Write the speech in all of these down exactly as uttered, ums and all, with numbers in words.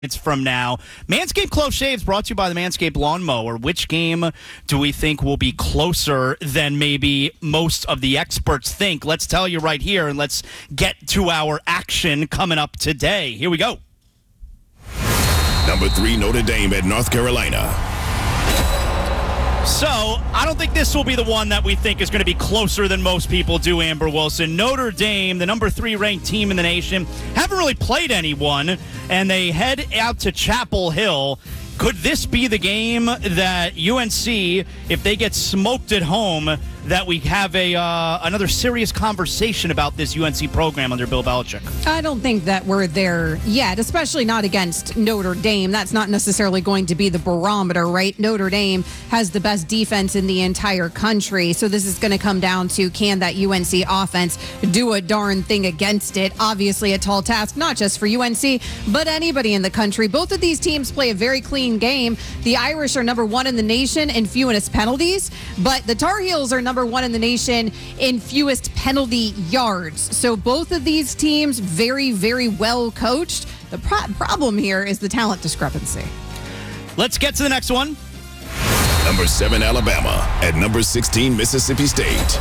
It's from now. Manscaped Close Shaves brought to you by the Manscaped Lawnmower. Which game do we think will be closer than maybe most of the experts think? Let's tell you right here, and let's get to our action coming up today. Here we go. Number three, Notre Dame at North Carolina. So, I don't think this will be the one that we think is going to be closer than most people do, Amber Wilson. Notre Dame, the number three ranked team in the nation, haven't really played anyone, and they head out to Chapel Hill. Could this be the game that U N C, if they get smoked at home, that we have a uh, another serious conversation about this U N C program under Bill Belichick? I don't think that we're there yet, especially not against Notre Dame. That's not necessarily going to be the barometer, right? Notre Dame has the best defense in the entire country. So this is going to come down to, can that U N C offense do a darn thing against it? Obviously a tall task, not just for U N C, but anybody in the country. Both of these teams play a very clean game. The Irish are number one in the nation in fewest penalties, but the Tar Heels are number one in the nation in fewest penalty yards. So both of these teams very, very well coached. The pro- problem here is the talent discrepancy. Let's get to the next one. Number seven, Alabama at number sixteen, Mississippi State.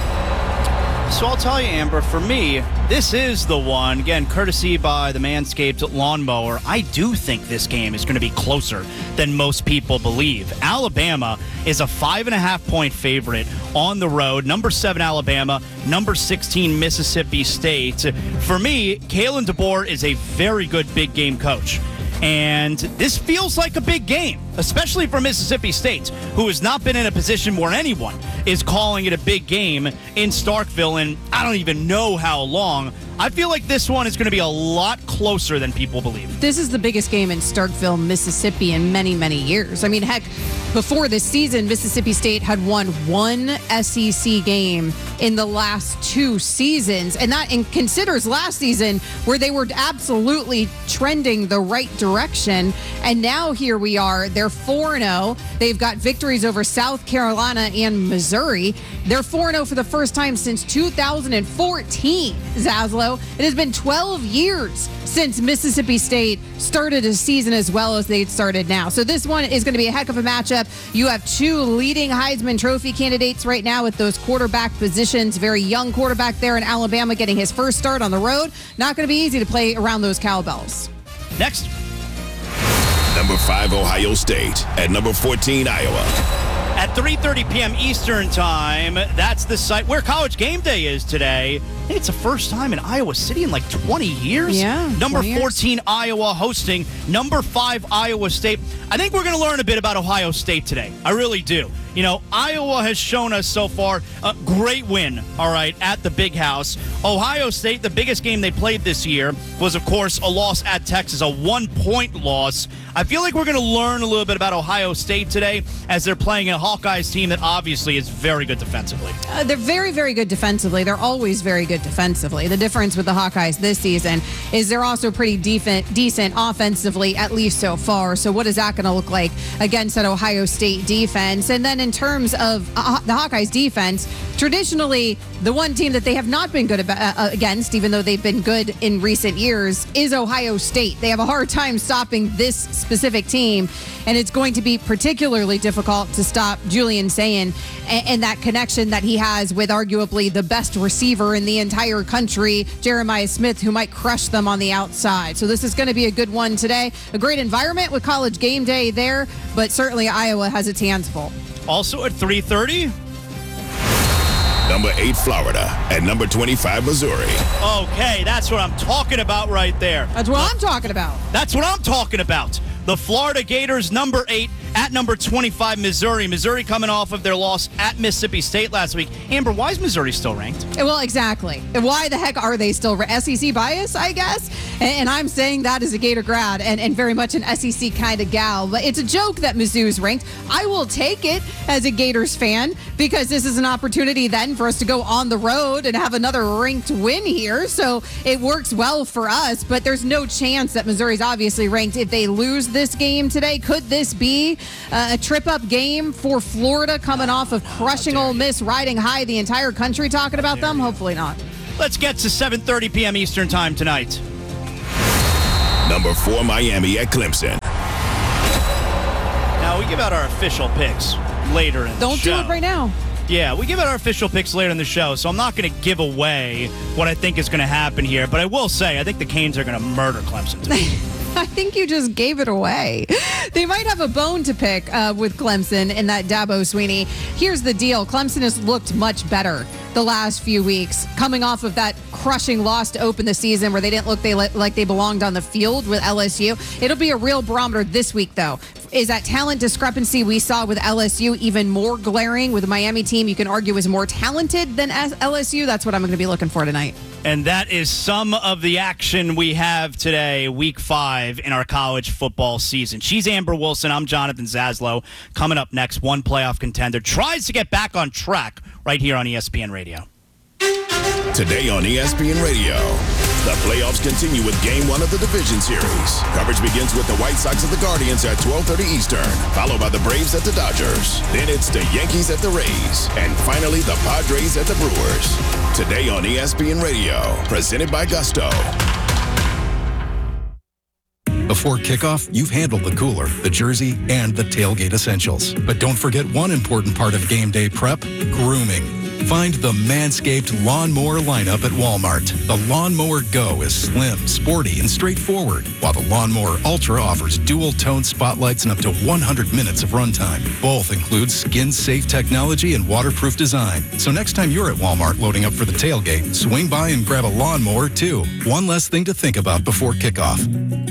So I'll tell you, Amber, for me, this is the one, again, courtesy by the Manscaped Lawnmower. I do think this game is going to be closer than most people believe. Alabama is a five and a half point favorite on the road. Number seven, Alabama. Number sixteen, Mississippi State. For me, Kalen DeBoer is a very good big game coach. And this feels like a big game, especially for Mississippi State, who has not been in a position where anyone is calling it a big game in Starkville, and I don't even know how long. I feel like this one is going to be a lot closer than people believe. This is the biggest game in Starkville, Mississippi in many, many years. I mean, heck, before this season, Mississippi State had won one S E C game in the last two seasons. And that and considers last season where they were absolutely trending the right direction. And now here we are. They're four and oh. They've got victories over South Carolina and Missouri. They're four and oh for the first time since two thousand fourteen, Zaslow. It has been twelve years since Mississippi State started a season as well as they'd started now. So this one is going to be a heck of a matchup. You have two leading Heisman Trophy candidates right now at those quarterback positions. Very young quarterback there in Alabama getting his first start on the road. Not going to be easy to play around those cowbells. Next. Number five, Ohio State at number fourteen, Iowa. At three thirty p.m. Eastern Time, that's the site where College Game Day is today. I think it's the first time in Iowa City in like twenty years. Yeah. Number twenty fourteen, years. Iowa hosting number five, Iowa State. I think we're going to learn a bit about Ohio State today. I really do. You know, Iowa has shown us so far a great win, all right, at the Big House. Ohio State, the biggest game they played this year was, of course, a loss at Texas, a one-point loss. I feel like we're going to learn a little bit about Ohio State today as they're playing a Hawkeyes team that obviously is very good defensively. Uh, they're very, very good defensively. They're always very good defensively. The difference with the Hawkeyes this season is they're also pretty decent, decent offensively, at least so far. So what is that going to look like against that Ohio State defense? And then in terms of uh, the Hawkeyes defense, traditionally, the one team that they have not been good about, uh, against, even though they've been good in recent years, is Ohio State. They have a hard time stopping this specific team, and it's going to be particularly difficult to stop Julian Sayin and, and that connection that he has with arguably the best receiver in the entire country, Jeremiah Smith, who might crush them on the outside. So this is going to be a good one today. A great environment with College Game Day there, but certainly Iowa has its hands full. Also at three thirty. Number eight, Florida at number twenty-five, Missouri. Okay, that's what I'm talking about right there. That's what I'm talking about. That's what I'm talking about. The Florida Gators, number eight, at number twenty-five, Missouri. Missouri coming off of their loss at Mississippi State last week. Amber, why is Missouri still ranked? Well, exactly. Why the heck are they still S E C bias, I guess? And, and I'm saying that as a Gator grad and, and very much an S E C kind of gal. But it's a joke that Mizzou's ranked. I will take it as a Gators fan because this is an opportunity then for us to go on the road and have another ranked win here. So it works well for us, but there's no chance that Missouri's obviously ranked. If they lose this game today, could this be uh, a trip-up game for Florida coming off of crushing Ole Miss, riding high, the entire country talking about them? Hopefully not. Let's get to seven thirty p.m. Eastern Time tonight. Number four, Miami at Clemson. Now, we give out our official picks later in the Don't show. do it right now. Yeah, we give out our official picks later in the show, so I'm not going to give away what I think is going to happen here. But I will say, I think the Canes are going to murder Clemson today. I think you just gave it away. They might have a bone to pick uh, with Clemson in that Dabo Swinney. Here's the deal. Clemson has looked much better the last few weeks, coming off of that crushing loss to open the season where they didn't look they like they belonged on the field with L S U. It'll be a real barometer this week, though. Is that talent discrepancy we saw with L S U even more glaring with the Miami team you can argue is more talented than L S U? That's what I'm going to be looking for tonight. And that is some of the action we have today, week five in our college football season. She's Amber Wilson. I'm Jonathan Zaslow. Coming up next, one playoff contender tries to get back on track right here on E S P N Radio. Today on E S P N Radio, the playoffs continue with Game One of the Division Series. Coverage begins with the White Sox at the Guardians at twelve thirty Eastern, followed by the Braves at the Dodgers. Then it's the Yankees at the Rays, and finally the Padres at the Brewers. Today on E S P N Radio, presented by Gusto. Before kickoff, you've handled the cooler, the jersey, and the tailgate essentials. But don't forget one important part of game day prep: grooming. Find the Manscaped Lawnmower lineup at Walmart. The Lawnmower Go is slim, sporty, and straightforward, while the Lawnmower Ultra offers dual-tone spotlights and up to one hundred minutes of runtime. Both include skin-safe technology and waterproof design. So next time you're at Walmart loading up for the tailgate, swing by and grab a lawnmower, too. One less thing to think about before kickoff.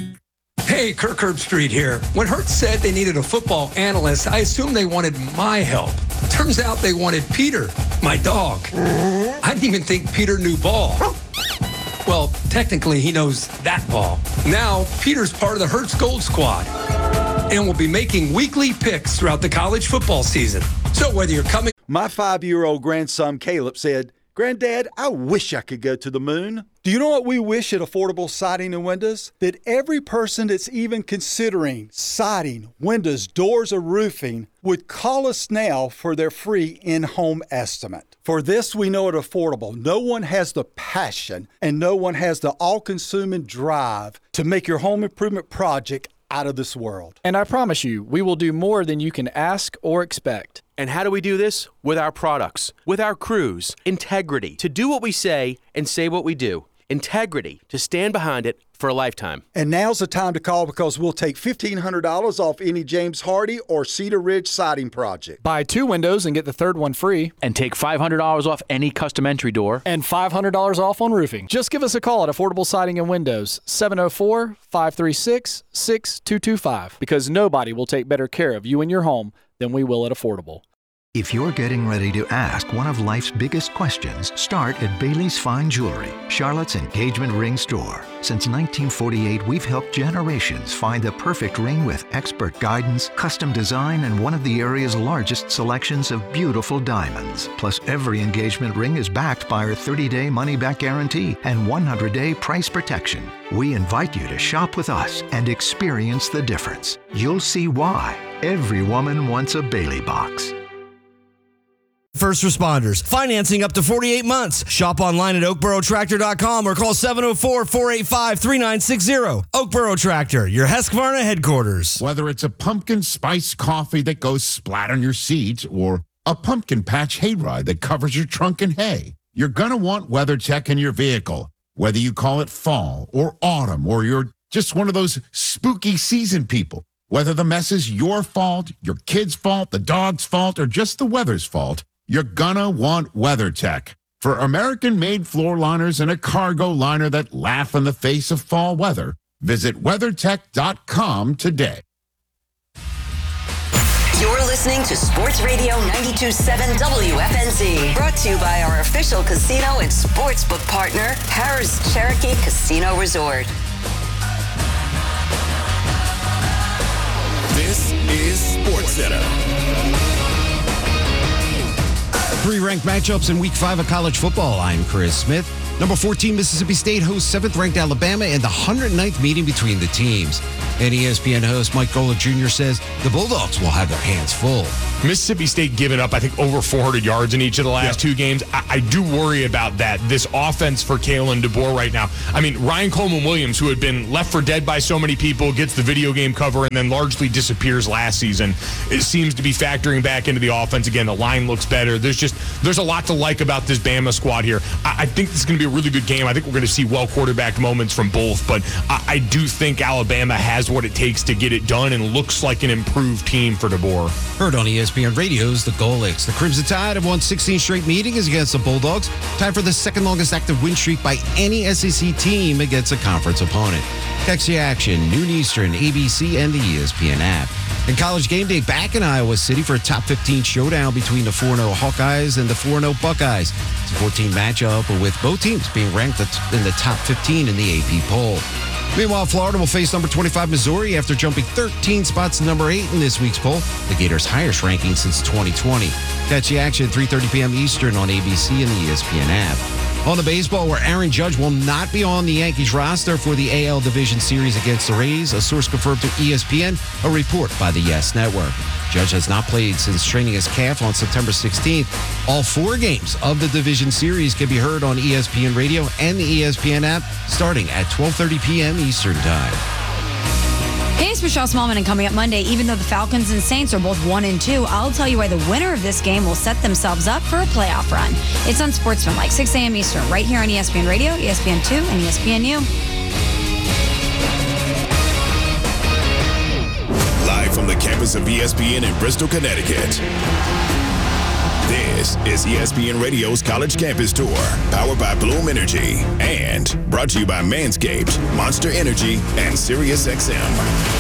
Hey, Kirk Herbstreit here. When Hertz said they needed a football analyst, I assumed they wanted my help. Turns out they wanted Peter, my dog. I didn't even think Peter knew ball. Well, technically, he knows that ball. Now, Peter's part of the Hertz Gold Squad and will be making weekly picks throughout the college football season. So whether you're coming... My five-year-old grandson, Caleb, said, "Granddad, I wish I could go to the moon." Do you know what we wish at Affordable Siding and Windows? That every person that's even considering siding, windows, doors, or roofing would call us now for their free in-home estimate. For this, we know at Affordable, no one has the passion and no one has the all-consuming drive to make your home improvement project out of this world. And I promise you, we will do more than you can ask or expect. And how do we do this? With our products, with our crews, integrity, to do what we say and say what we do. Integrity, to stand behind it for a lifetime. And now's the time to call because we'll take fifteen hundred dollars off any James Hardy or Cedar Ridge siding project. Buy two windows and get the third one free. And take five hundred dollars off any custom entry door. And five hundred dollars off on roofing. Just give us a call at Affordable Siding and Windows, seven oh four, five three six, six two two five. Because nobody will take better care of you and your home than we will at Affordable. If you're getting ready to ask one of life's biggest questions, start at Bailey's Fine Jewelry, Charlotte's engagement ring store. Since nineteen forty-eight, we've helped generations find the perfect ring with expert guidance, custom design, and one of the area's largest selections of beautiful diamonds. Plus, every engagement ring is backed by our thirty-day money-back guarantee and one hundred day price protection. We invite you to shop with us and experience the difference. You'll see why. Every woman wants a Bailey box. First responders, financing up to forty-eight months. Shop online at oakboro tractor dot com or call seven oh four, four eight five, three nine six zero. Oakboro Tractor, your Husqvarna headquarters. Whether it's a pumpkin spice coffee that goes splat on your seat or a pumpkin patch hayride that covers your trunk in hay, you're going to want WeatherTech in your vehicle. Whether you call it fall or autumn or you're just one of those spooky season people, whether the mess is your fault, your kid's fault, the dog's fault, or just the weather's fault, you're gonna want WeatherTech. For American-made floor liners and a cargo liner that laugh in the face of fall weather, visit weathertech dot com today. You're listening to Sports Radio ninety-two point seven W F N Z. Brought to you by our official casino and sportsbook partner, Harrah's Cherokee Casino Resort. This is SportsCenter. Three ranked matchups in week five of college football. I'm Chris Smith. Number fourteen, Mississippi State hosts seventh-ranked Alabama in the one hundred ninth meeting between the teams. And E S P N host Mike Golic Junior says the Bulldogs will have their hands full. Mississippi State giving up, I think, over four hundred yards in each of the last yep. two games. I, I do worry about that. This offense for Kalen DeBoer right now. I mean, Ryan Coleman-Williams, who had been left for dead by so many people, gets the video game cover and then largely disappears last season. It seems to be factoring back into the offense. Again, the line looks better. There's just, there's a lot to like about this Bama squad here. I, I think this is going to be a really good game. I think we're going to see well-quarterbacked moments from both, but I, I do think Alabama has what it takes to get it done and looks like an improved team for DeBoer. Heard on E S P N Radio's The Golics. The Crimson Tide have won sixteen straight meetings against the Bulldogs, tied for the second longest active win streak by any S E C team against a conference opponent. Catch the action, noon Eastern, A B C, and the E S P N app. And College Game Day back in Iowa City for a top fifteen showdown between the four and oh Hawkeyes and the four and oh Buckeyes. It's a four-team matchup with both teams being ranked in the top fifteen in the A P poll. Meanwhile, Florida will face number twenty-five Missouri after jumping thirteen spots to number eight in this week's poll, the Gators' highest ranking since twenty twenty. Catch the action three thirty p.m. Eastern on A B C and the E S P N app. On the baseball, where Aaron Judge will not be on the Yankees roster for the A L Division Series against the Rays, a source confirmed to E S P N, a report by the Yes Network. Judge has not played since training his calf on September sixteenth. All four games of the Division Series can be heard on E S P N Radio and the E S P N app starting at twelve thirty p.m. Eastern Time. Hey, it's Michelle Smallman, and coming up Monday, even though the Falcons and Saints are both one and two, I'll tell you why the winner of this game will set themselves up for a playoff run. It's on Sportsmanlike, six a.m. Eastern, right here on E S P N Radio, E S P N two, and E S P N U. Live from the campus of E S P N in Bristol, Connecticut. This is E S P N Radio's College Campus Tour, powered by Bloom Energy, and brought to you by Manscaped, Monster Energy, and SiriusXM.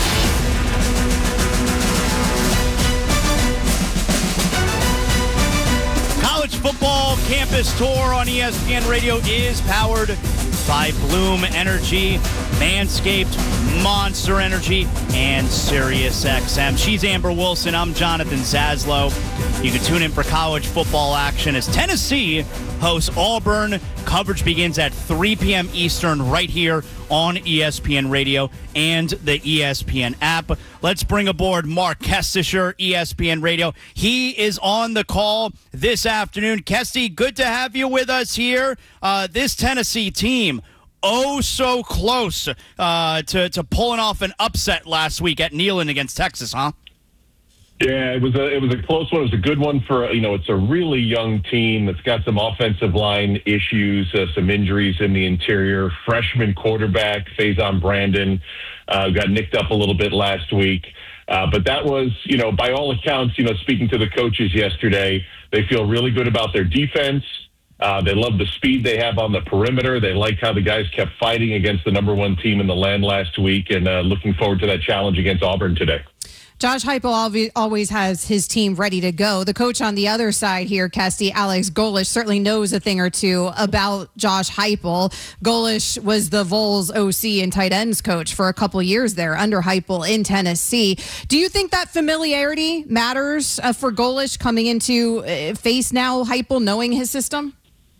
College football campus tour on E S P N Radio is powered by Bloom Energy, Manscaped, Monster Energy, and SiriusXM. She's Amber Wilson. I'm Jonathan Zaslow. You can tune in for college football action as Tennessee hosts Auburn. Coverage begins at three p.m. Eastern right here on E S P N Radio and the E S P N app. Let's bring aboard Mark Kestisher, E S P N Radio. He is on the call this afternoon. Kesty, good to have you with us here. Uh, this Tennessee team, oh so close uh, to, to pulling off an upset last week at Neyland against Texas, huh? Yeah, it was a it was a close one. It was a good one for, you know, it's a really young team that's got some offensive line issues, uh, some injuries in the interior. Freshman quarterback Faison Brandon uh, got nicked up a little bit last week. Uh, but that was, you know, by all accounts, you know, speaking to the coaches yesterday, they feel really good about their defense. Uh, they love the speed they have on the perimeter. They like how the guys kept fighting against the number one team in the land last week, and uh, looking forward to that challenge against Auburn today. Josh Heupel always has his team ready to go. The coach on the other side here, Kesty, Alex Golesh, certainly knows a thing or two about Josh Heupel. Golesh was the Vols O C and tight ends coach for a couple years there under Heupel in Tennessee. Do you think that familiarity matters uh, for Golesh coming into uh, face now Heupel, knowing his system?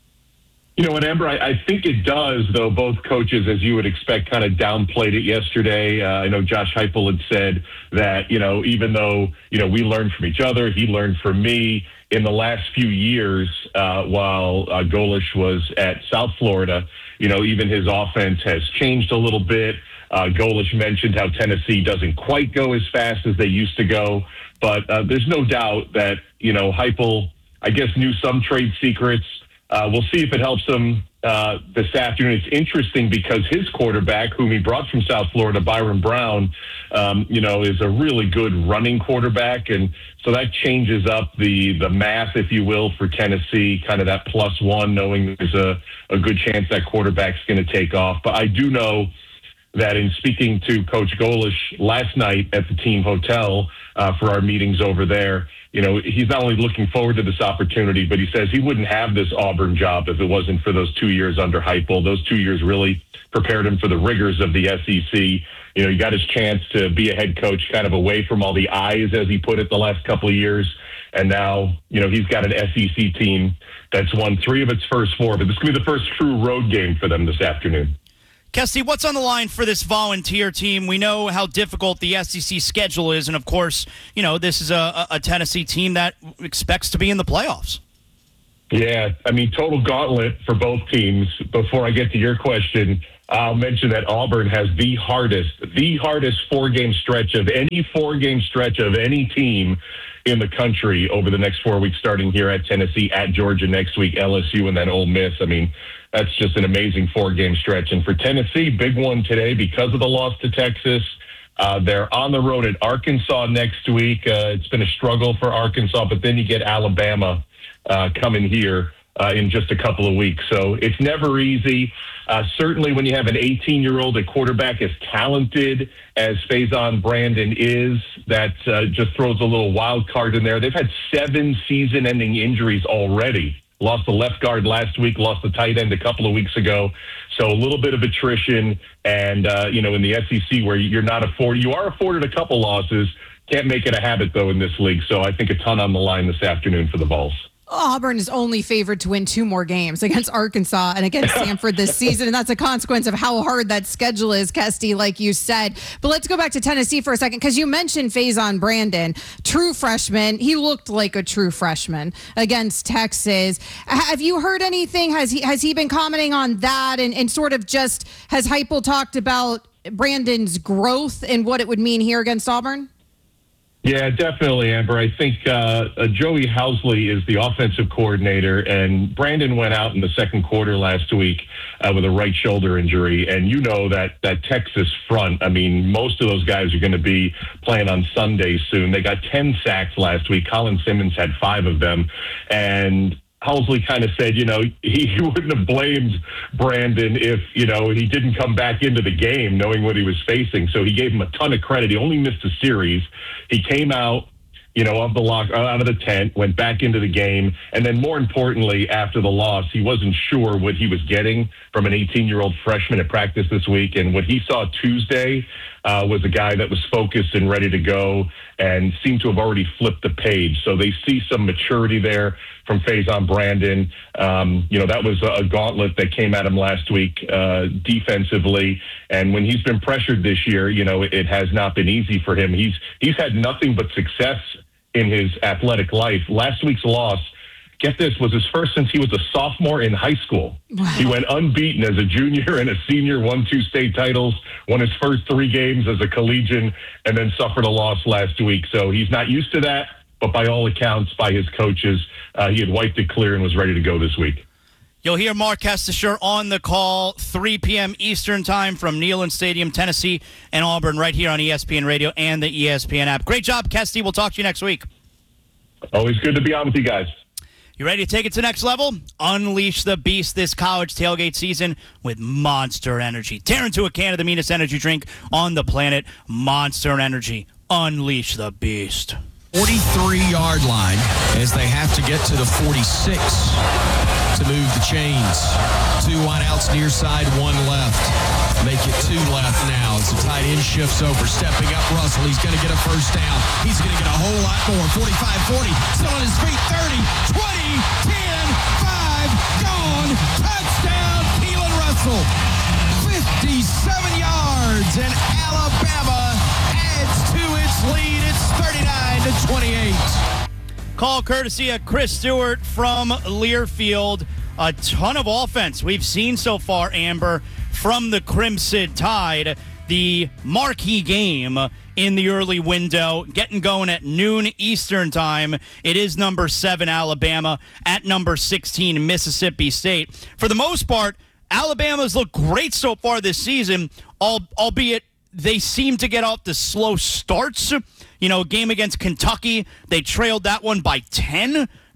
You know what, Amber, I, I think it does, though both coaches, as you would expect, kind of downplayed it yesterday. Uh, I know Josh Heupel had said that, you know, even though, you know, we learned from each other, he learned from me in the last few years uh, while uh, Golesh was at South Florida, you know, even his offense has changed a little bit. Uh, Golesh mentioned how Tennessee doesn't quite go as fast as they used to go. But uh, there's no doubt that, you know, Heupel, I guess, knew some trade secrets. Uh, we'll see if it helps him uh, this afternoon. It's interesting because his quarterback, whom he brought from South Florida, Byron Brown, um, you know, is a really good running quarterback. And so that changes up the the math, if you will, for Tennessee, kind of that plus one, knowing there's a, a good chance that quarterback's going to take off. But I do know that in speaking to Coach Golish last night at the team hotel uh, for our meetings over there, you know, he's not only looking forward to this opportunity, but he says he wouldn't have this Auburn job if it wasn't for those two years under Heupel. Those two years really prepared him for the rigors of the S E C. You know, he got his chance to be a head coach kind of away from all the eyes, as he put it, the last couple of years. And now, you know, he's got an S E C team that's won three of its first four, but this is going to be the first true road game for them this afternoon. Kesty, what's on the line for this Volunteer team? We know how difficult the S E C schedule is, and of course, you know, this is a, a Tennessee team that expects to be in the playoffs. Yeah, I mean, total gauntlet for both teams. Before I get to your question, I'll mention that Auburn has the hardest, the hardest four-game stretch of any four-game stretch of any team in the country over the next four weeks, starting here at Tennessee, at Georgia next week, L S U, and then Ole Miss. I mean, that's just an amazing four-game stretch. And for Tennessee, big one today because of the loss to Texas. Uh, they're on the road at Arkansas next week. Uh, it's been a struggle for Arkansas, but then you get Alabama uh, coming here uh, in just a couple of weeks. So it's never easy. Uh, certainly when you have an eighteen-year-old at quarterback as talented as Faison Brandon is, that uh, just throws a little wild card in there. They've had seven season-ending injuries already. Lost the left guard last week, lost the tight end a couple of weeks ago. So a little bit of attrition. And, uh, you know, in the S E C where you're not afforded, you are afforded a couple losses. Can't make it a habit, though, in this league. So I think a ton on the line this afternoon for the Vols. Auburn is only favored to win two more games against Arkansas and against Stanford this season, and that's a consequence of how hard that schedule is, Kesty, like you said. But let's go back to Tennessee for a second, because you mentioned Faison Brandon, true freshman. He looked like a true freshman against Texas. Have you heard anything? Has he has he been commenting on that, and, and sort of just has Heupel talked about Brandon's growth and what it would mean here against Auburn? Yeah, definitely, Amber. I think uh, uh, Joey Housley is the offensive coordinator, and Brandon went out in the second quarter last week uh, with a right shoulder injury. And you know that that Texas front, I mean, most of those guys are going to be playing on Sunday soon. They got ten sacks last week. Colin Simmons had five of them. And Housley kind of said, you know, he, he wouldn't have blamed Brandon if, you know, he didn't come back into the game knowing what he was facing. So he gave him a ton of credit. He only missed a series. He came out, you know, of the lock, out of the tent, went back into the game. And then more importantly, after the loss, he wasn't sure what he was getting from an eighteen-year-old freshman at practice this week. And what he saw Tuesday uh, was a guy that was focused and ready to go and seemed to have already flipped the page. So they see some maturity there from Faison Brandon. Um, you know, that was a gauntlet that came at him last week uh, defensively. And when he's been pressured this year, you know, it, it has not been easy for him. He's he's had nothing but success in his athletic life. Last week's loss, get this, was his first since he was a sophomore in high school. Wow. He went unbeaten as a junior and a senior, won two state titles, won his first three games as a collegian, and then suffered a loss last week. So he's not used to that, but by all accounts, by his coaches, uh, he had wiped it clear and was ready to go this week. You'll hear Mark Kestisher on the call, three p.m. Eastern time from Neyland Stadium, Tennessee and Auburn, right here on E S P N Radio and the E S P N app. Great job, Kesty. We'll talk to you next week. Always good to be on with you guys. You ready to take it to the next level? Unleash the beast this college tailgate season with Monster Energy. Tear into a can of the meanest energy drink on the planet, Monster Energy. Unleash the beast. forty-three-yard line as they have to get to the forty-six to move the chains. Two wideouts near side, one left. Make it two left now as the tight end shifts over. Stepping up, Russell. He's going to get a first down. He's going to get a whole lot more. forty-five forty. Still on his feet. thirty, twenty, ten, five, gone. Touchdown, Keelan Russell. fifty-seven yards, and Alabama adds to its lead. It's thirty-nine to twenty-eight. Call courtesy of Chris Stewart from Learfield. A ton of offense we've seen so far, Amber, from the Crimson Tide. The marquee game in the early window, getting going at noon Eastern time. It is number seven, Alabama, at number sixteen, Mississippi State. For the most part, Alabama's looked great so far this season, albeit they seem to get off the slow starts. You know, game against Kentucky, they trailed that one by ten.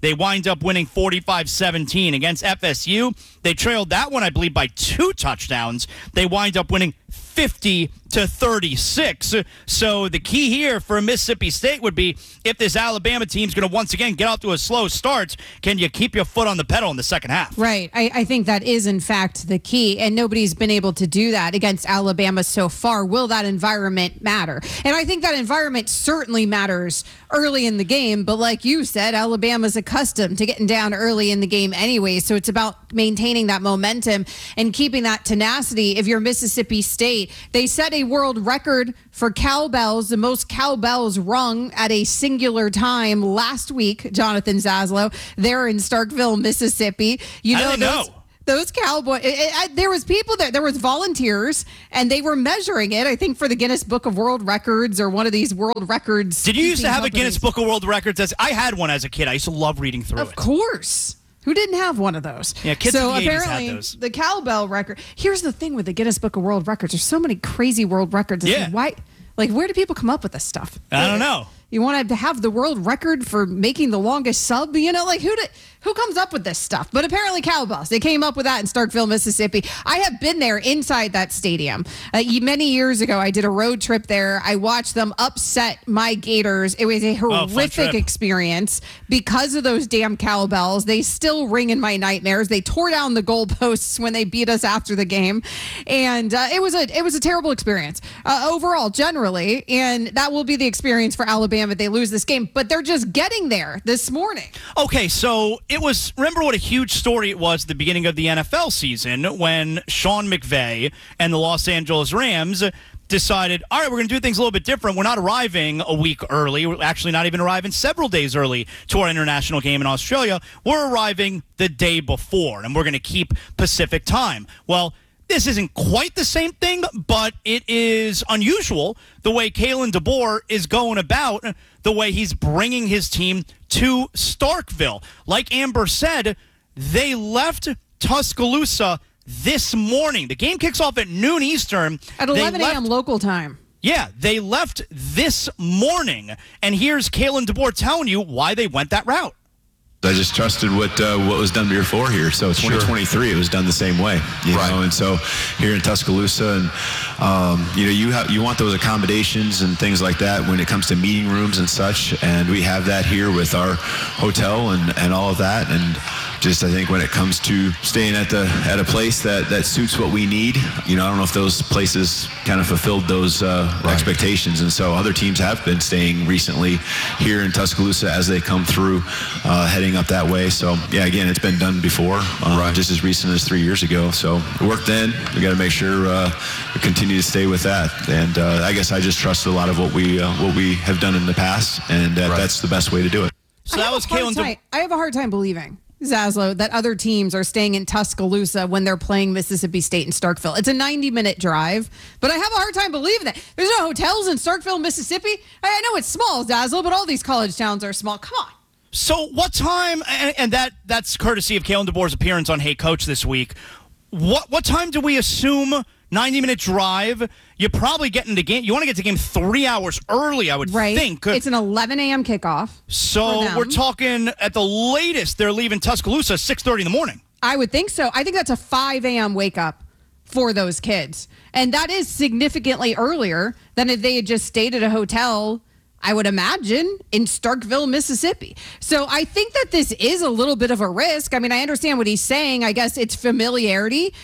They wind up winning forty-five seventeen. Against F S U, they trailed that one, I believe, by two touchdowns. They wind up winning fifty to thirty-six. So the key here for Mississippi State would be, if this Alabama team's going to once again get off to a slow start, can you keep your foot on the pedal in the second half? Right. I, I think that is, in fact, the key, and nobody's been able to do that against Alabama so far. Will that environment matter? And I think that environment certainly matters early in the game, but like you said, Alabama's accustomed to getting down early in the game anyway, so it's about maintaining that momentum and keeping that tenacity. If you're Mississippi State, they set a world record for cowbells, the most cowbells rung at a singular time last week, Jonathan Zaslow, there in Starkville, Mississippi. You know, I those, know. those cowboys, it, it, there was people there, there was volunteers, and they were measuring it, I think, for the Guinness Book of World Records or one of these world records. Did you used to have companies. a Guinness Book of World Records? As I had one as a kid. I used to love reading through of it. Of course. Who didn't have one of those? Yeah, kids so in the eighties apparently, had those. The cowbell record. Here's the thing with the Guinness Book of World Records. There's so many crazy world records. It's Yeah. like, why? Like, where do people come up with this stuff? I don't know. You want to have the world record for making the longest sub? You know, like who did, who comes up with this stuff? But apparently cowbells. They came up with that in Starkville, Mississippi. I have been there inside that stadium. Uh, many years ago, I did a road trip there. I watched them upset my Gators. It was a horrific oh, experience because of those damn cowbells. They still ring in my nightmares. They tore down the goalposts when they beat us after the game. And uh, it was a it was a terrible experience uh, overall, generally. And that will be the experience for Alabama if they lose this game, but they're just getting there this morning. Okay, so it was, remember what a huge story it was at the beginning of the N F L season when Sean McVay and the Los Angeles Rams decided, all right, we're going to do things a little bit different. We're not arriving a week early. We're actually not even arriving several days early to our international game in Australia. We're arriving the day before, and we're going to keep Pacific time. Well, this isn't quite the same thing, but it is unusual the way Kalen DeBoer is going about, the way he's bringing his team to Starkville. Like Amber said, they left Tuscaloosa this morning. The game kicks off at noon Eastern. At eleven a.m. local time. Yeah, they left this morning. And here's Kalen DeBoer telling you why they went that route. I just trusted what uh, what was done before here. So twenty twenty-three, sure. It was done the same way, you right. know. And so here in Tuscaloosa, and um, you know, you have you want those accommodations and things like that when it comes to meeting rooms and such. And we have that here with our hotel and, and all of that. And just I think when it comes to staying at the at a place that, that suits what we need, you know, I don't know if those places kind of fulfilled those uh, right. expectations. And so other teams have been staying recently here in Tuscaloosa as they come through, uh, heading up that way. So yeah, again, it's been done before, um, right. just as recent as three years ago. So it worked then. We got to make sure uh, we continue to stay with that. And uh, I guess I just trust a lot of what we uh, what we have done in the past, and uh, right. that's the best way to do it. So that was Kalen. De- I have a hard time believing, Zaslow, that other teams are staying in Tuscaloosa when they're playing Mississippi State and Starkville. It's a ninety-minute drive, but I have a hard time believing that. There's no hotels in Starkville, Mississippi. I know it's small, Zaslow, but all these college towns are small. Come on. So what time, and, and that that's courtesy of Kalen DeBoer's appearance on Hey Coach this week, what what time do we assume ninety-minute drive? You're probably getting to game, you want to get to game three hours early, I would right. think. It's an eleven a.m. kickoff. So we're talking at the latest, they're leaving Tuscaloosa six thirty in the morning. I would think so. I think that's a five a.m. wake up for those kids. And that is significantly earlier than if they had just stayed at a hotel, I would imagine, in Starkville, Mississippi. So I think that this is a little bit of a risk. I mean, I understand what he's saying. I guess it's familiarity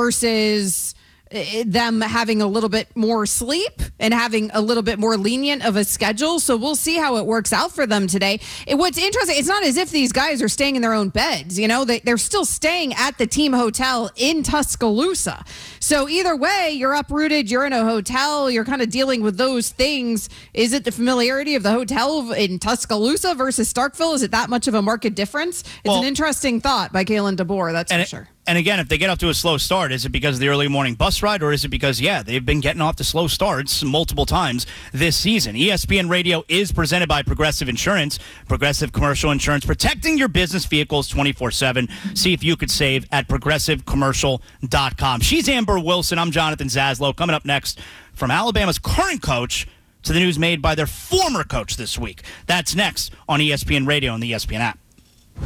versus them having a little bit more sleep and having a little bit more lenient of a schedule. So we'll see how it works out for them today. And what's interesting, it's not as if these guys are staying in their own beds. You know, they, they're still staying at the team hotel in Tuscaloosa. So either way, you're uprooted, you're in a hotel, you're kind of dealing with those things. Is it the familiarity of the hotel in Tuscaloosa versus Starkville? Is it that much of a market difference? It's well, an interesting thought by Kalen DeBoer, that's for it, sure. And again, if they get off to a slow start, is it because of the early morning bus ride, or is it because, yeah, they've been getting off to slow starts multiple times this season? E S P N Radio is presented by Progressive Insurance. Progressive Commercial Insurance, protecting your business vehicles twenty-four seven. See if you could save at progressive commercial dot com. She's Amber Wilson. I'm Jonathan Zaslow. Coming up next, from Alabama's current coach to the news made by their former coach this week. That's next on E S P N Radio and the E S P N app.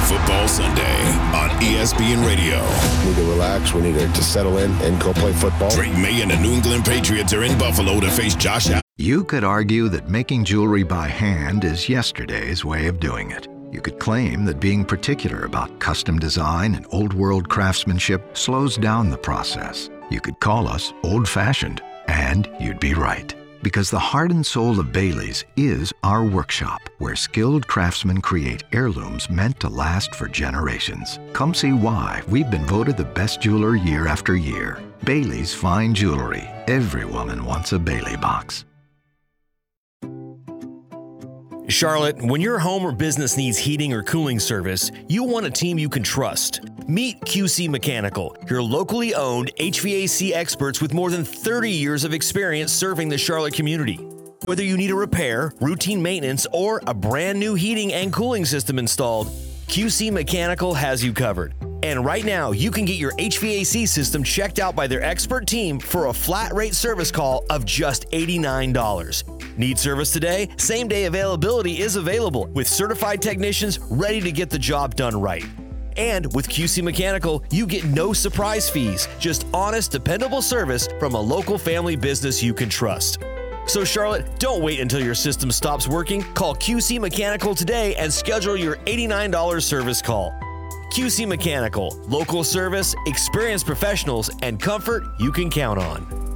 Football Sunday on E S P N Radio. We need to relax. We need to settle in and go play football. Drake May and the New England Patriots are in Buffalo to face Josh Allen. You could argue that making jewelry by hand is yesterday's way of doing it. You could claim that being particular about custom design and old-world craftsmanship slows down the process. You could call us old-fashioned, and you'd be right. Because the heart and soul of Bailey's is our workshop, where skilled craftsmen create heirlooms meant to last for generations. Come see why we've been voted the best jeweler year after year. Bailey's Fine Jewelry. Every woman wants a Bailey box. Charlotte, when your home or business needs heating or cooling service, you want a team you can trust. Meet Q C Mechanical, your locally owned H V A C experts with more than thirty years of experience serving the Charlotte community. Whether you need a repair, routine maintenance, or a brand new heating and cooling system installed, Q C Mechanical has you covered. And right now, you can get your H V A C system checked out by their expert team for a flat rate service call of just eighty-nine dollars. Need service today? Same day availability is available with certified technicians ready to get the job done right. And with Q C Mechanical, you get no surprise fees, just honest, dependable service from a local family business you can trust. So Charlotte, don't wait until your system stops working. Call Q C Mechanical today and schedule your eighty-nine dollars service call. Q C Mechanical, local service, experienced professionals, and comfort you can count on.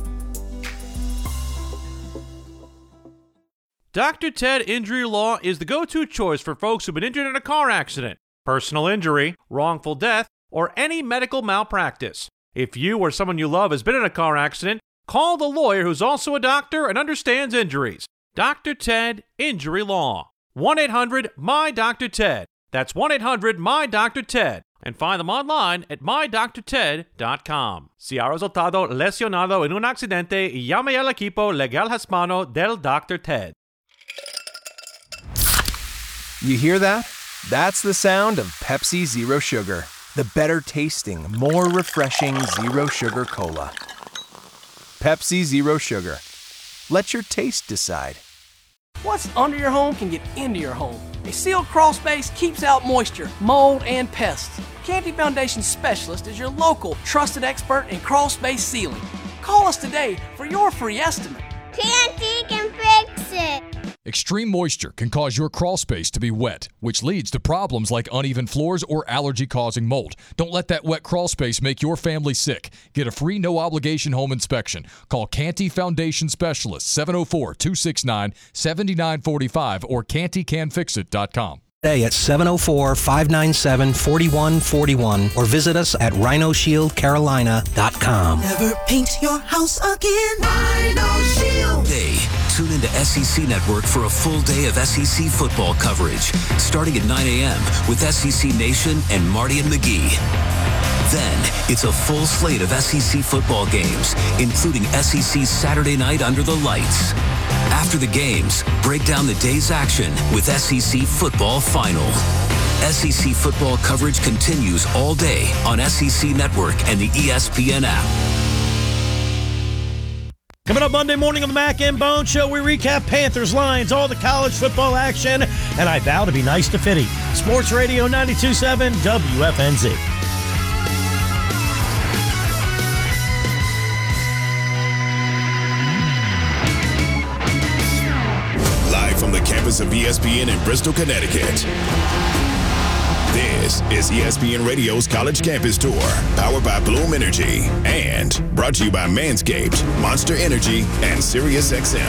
Doctor Ted Injury Law is the go-to choice for folks who've been injured in a car accident, personal injury, wrongful death, or any medical malpractice. If you or someone you love has been in a car accident, call the lawyer who's also a doctor and understands injuries. Doctor Ted Injury Law. one eight hundred M Y D R Ted. That's one eight hundred M Y D R Ted. And find them online at my doctor ted dot com. Si ha resultado lesionado en un accidente, llame al equipo legal hispano del Doctor Ted. You hear that? That's the sound of Pepsi Zero Sugar. The better tasting, more refreshing Zero Sugar Cola. Pepsi Zero Sugar. Let your taste decide. What's under your home can get into your home. A sealed crawl space keeps out moisture, mold, and pests. Canty Foundation Specialist is your local trusted expert in crawl space sealing. Call us today for your free estimate. Canty can fix it. Extreme moisture can cause your crawl space to be wet, which leads to problems like uneven floors or allergy-causing mold. Don't let that wet crawl space make your family sick. Get a free no-obligation home inspection. Call Canty Foundation Specialist, seven oh four, two six nine, seven nine four five or canty can fix it dot com. Today at seven oh four, five nine seven, four one four one or visit us at rhino shield carolina dot com. Never paint your house again. Rhino Shield. Day. Tune into S E C Network for a full day of S E C football coverage, starting at nine a.m. with S E C Nation and Marty and McGee. Then, it's a full slate of S E C football games, including S E C Saturday Night Under the Lights. After the games, break down the day's action with S E C Football Final. S E C football coverage continues all day on S E C Network and the E S P N app. Coming up Monday morning on the Mac and Bone Show, we recap Panthers, Lions, all the college football action, and I vow to be nice to Fitty. Sports Radio ninety-two point seven W F N Z. Live from the campus of E S P N in Bristol, Connecticut. This is E S P N Radio's College Campus Tour, powered by Bloom Energy, and brought to you by Manscaped, Monster Energy, and SiriusXM.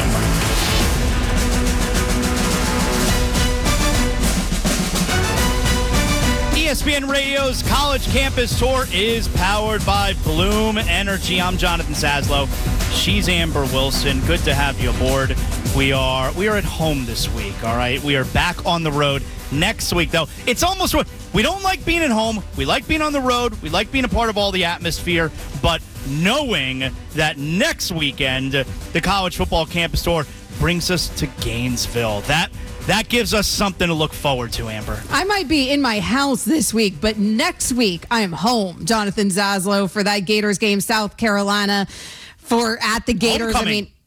E S P N Radio's College Campus Tour is powered by Bloom Energy. I'm Jonathan Saslow. She's Amber Wilson. Good to have you aboard. We are we are at home this week, all right? We are back on the road next week, though. It's almost we don't like being at home. We like being on the road. We like being a part of all the atmosphere. But knowing that next weekend the College Football Campus Tour brings us to Gainesville, that that gives us something to look forward to, Amber. I might be in my house this week, but next week I am home, Jonathan Zaslow, for that Gators game, South Carolina, for at the Gators. Homecoming. I mean,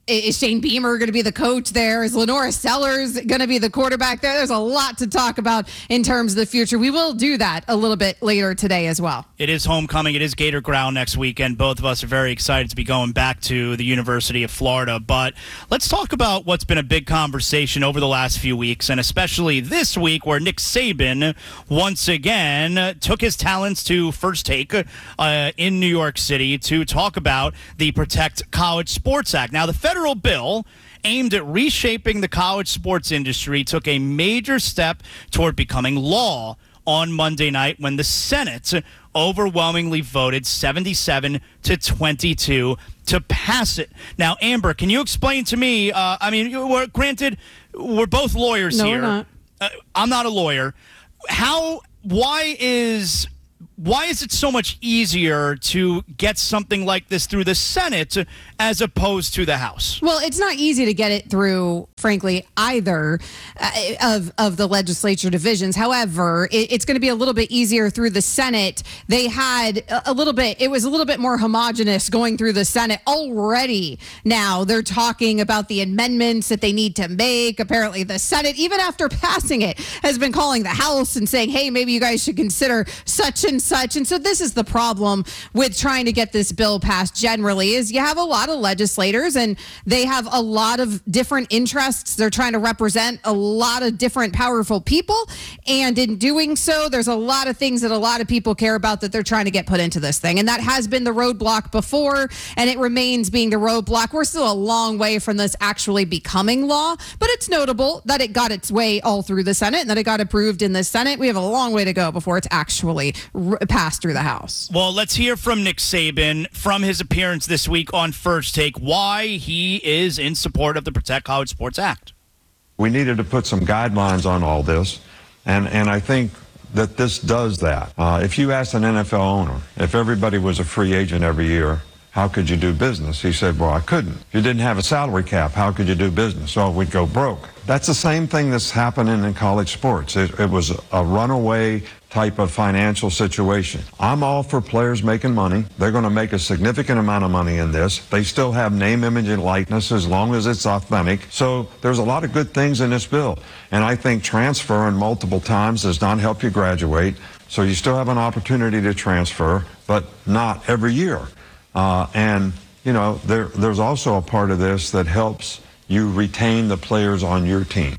Is Shane Beamer going to be the coach there? Is Lenora Sellers going to be the quarterback there? There's a lot to talk about in terms of the future. We will do that a little bit later today as well. It is homecoming. It is Gator Ground next weekend. Both of us are very excited to be going back to the University of Florida. But let's talk about what's been a big conversation over the last few weeks, and especially this week where Nick Saban once again took his talents to First Take uh, in New York City to talk about the Protect College Sports Act. Now, the federal bill aimed at reshaping the college sports industry took a major step toward becoming law on Monday night when the Senate overwhelmingly voted seventy-seven to twenty-two to pass it. Now, Amber, can you explain to me, uh, I mean, we're, granted, we're both lawyers no, here. We're not. Uh, I'm not a lawyer. How, why is... Why is it so much easier to get something like this through the Senate as opposed to the House? Well, it's not easy to get it through, frankly, either uh, of, of the legislature divisions. However, it, it's going to be a little bit easier through the Senate. They had a little bit, it was a little bit more homogenous going through the Senate already. Now they're talking about the amendments that they need to make. Apparently the Senate, even after passing it, has been calling the House and saying, hey, maybe you guys should consider such and such. And so this is the problem with trying to get this bill passed generally is you have a lot of legislators and they have a lot of different interests. They're trying to represent a lot of different powerful people. And in doing so, there's a lot of things that a lot of people care about that they're trying to get put into this thing. And that has been the roadblock before, and it remains being the roadblock. We're still a long way from this actually becoming law, but it's notable that it got its way all through the Senate and that it got approved in the Senate. We have a long way to go before it's actually passed through the House. Well, let's hear from Nick Saban from his appearance this week on First Take why he is in support of the Protect College Sports Act. We needed to put some guidelines on all this, and, and I think that this does that. Uh, if you asked an N F L owner, if everybody was a free agent every year, how could you do business? He said, well, I couldn't. If you didn't have a salary cap, how could you do business? Oh, we'd go broke. That's the same thing that's happening in college sports. It, it was a runaway type of financial situation. I'm all for players making money. They're going to make a significant amount of money in this. They still have name, image, and likeness as long as it's authentic. So there's a lot of good things in this bill. And I think transferring multiple times does not help you graduate. So you still have an opportunity to transfer, but not every year. Uh, and, you know, there, there's also a part of this that helps you retain the players on your team.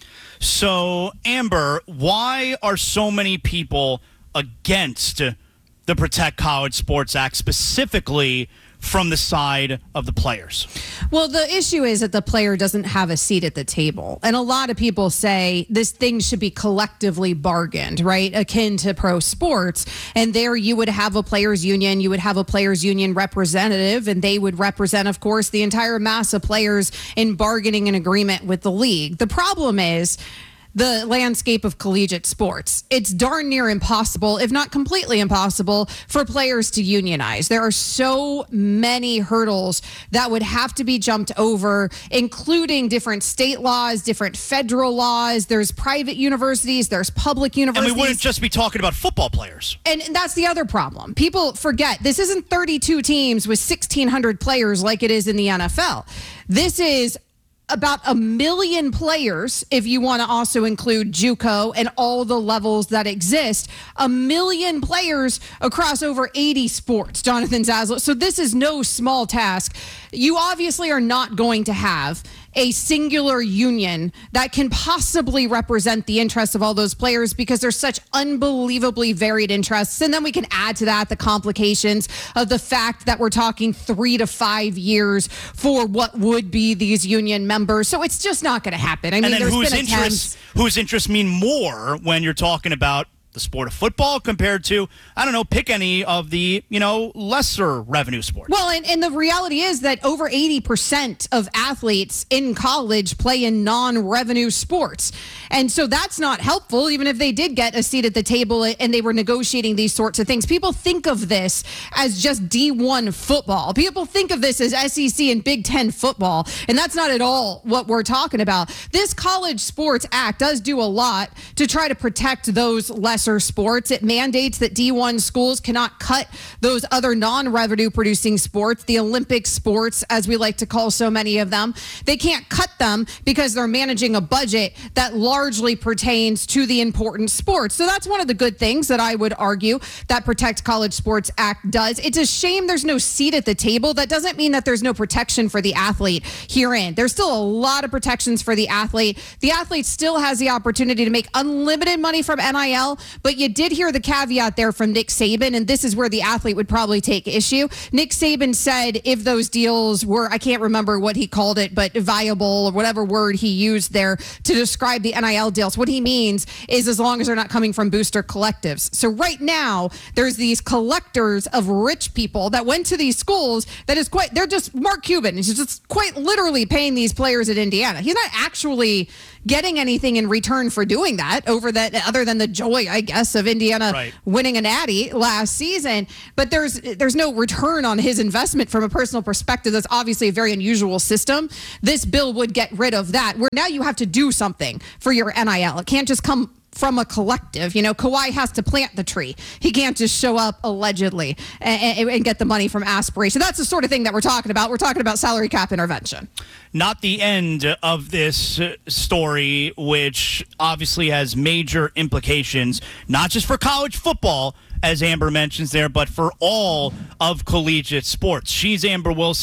So, Amber, why are so many people against the Protect College Sports Act, specifically from the side of the players? Well, the issue is that the player doesn't have a seat at the table. And a lot of people say this thing should be collectively bargained, right? Akin to pro sports. And there you would have a players union, you would have a players union representative, and they would represent, of course, the entire mass of players in bargaining an agreement with the league. The problem is the landscape of collegiate sports. It's darn near impossible, if not completely impossible, for players to unionize. There are so many hurdles that would have to be jumped over, including different state laws, different federal laws. There's private universities, there's public universities. And we wouldn't just be talking about football players. And that's the other problem. People forget this isn't thirty-two teams with sixteen hundred players like it is in the N F L. This is about a million players, if you want to also include JUCO and all the levels that exist, a million players across over eighty sports, Jonathan Zaslow. So this is no small task. You obviously are not going to have a singular union that can possibly represent the interests of all those players because there's such unbelievably varied interests. And then we can add to that the complications of the fact that we're talking three to five years for what would be these union members. So it's just not going to happen. I mean, and then there's whose been interests, whose interests mean more when you're talking about the sport of football compared to, I don't know, pick any of the, you know, lesser revenue sports. Well, and, and the reality is that over eighty percent of athletes in college play in non-revenue sports. And so that's not helpful, even if they did get a seat at the table and they were negotiating these sorts of things. People think of this as just D one football. People think of this as S E C and Big Ten football. And that's not at all what we're talking about. This College Sports Act does do a lot to try to protect those less lesser sports. It mandates that D one schools cannot cut those other non-revenue producing sports, the Olympic sports, as we like to call so many of them. They can't cut them because they're managing a budget that largely pertains to the important sports. So that's one of the good things that I would argue that Protect College Sports Act does. It's a shame there's no seat at the table. That doesn't mean that there's no protection for the athlete herein. There's still a lot of protections for the athlete. The athlete still has the opportunity to make unlimited money from N I L, but you did hear the caveat there from Nick Saban, and this is where the athlete would probably take issue. Nick Saban said if those deals were, I can't remember what he called it, but viable or whatever word he used there to describe the N I L deals. What he means is as long as they're not coming from booster collectives. So right now, there's these collectors of rich people that went to these schools that is quite, they're just, Mark Cuban is just quite literally paying these players at Indiana. He's not actually getting anything in return for doing that over that, other than the joy, I guess, of Indiana right. winning a natty last season. But there's there's no return on his investment from a personal perspective. That's obviously a very unusual system. This bill would get rid of that, where now you have to do something for your N I L. It can't just come from a collective. You know, Kawhi has to plant the tree. He can't just show up allegedly and, and, and get the money from aspiration. That's the sort of thing that we're talking about. We're talking about salary cap intervention. Not the end of this story, which obviously has major implications, not just for college football, as Amber mentions there, but for all of collegiate sports. She's Amber Wilson.